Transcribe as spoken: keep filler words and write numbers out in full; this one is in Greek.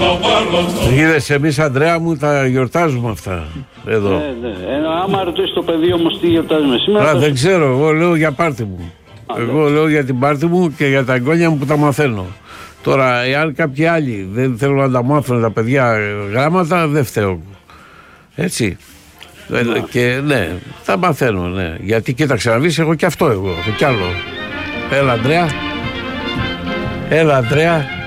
Είδες, εμείς, Ανδρέα μου, τα γιορτάζουμε αυτά εδώ. Ναι, ναι. Ε, άμα ρωτήσει το παιδί όμως τι γιορτάζουμε σήμερα. Α, θα... δεν ξέρω, εγώ λέω για πάρτι μου. Α, εγώ ναι. λέω για την πάρτι μου και για τα εγγόνια μου που τα μαθαίνω. Τώρα, εάν κάποιοι άλλοι δεν θέλουν να τα μάθουν τα παιδιά γράμματα, δεν φταίω. Έτσι. Ναι. Και ναι, τα μαθαίνω, ναι. Γιατί κοίταξε να δεις, έχω και αυτό εγώ, έχω κι άλλο. Έλα, Ανδρέα. Έλα, Ανδρέα.